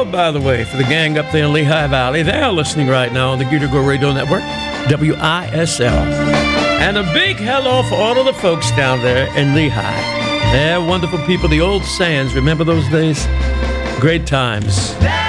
by the way, for the gang up there in Lehigh Valley. They are listening right now on the Gear to Go Radio Network, WISL. And a big hello for all of the folks down there in Lehigh. They're wonderful people. The old Sands, remember those days? Great times.